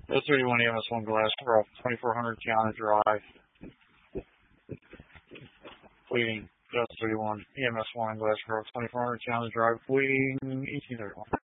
That's 31 EMS1 Glassboro, 2400 County Drive. Waiting. That's 31 EMS1 Glassboro, 2400 County Drive. Waiting 1831.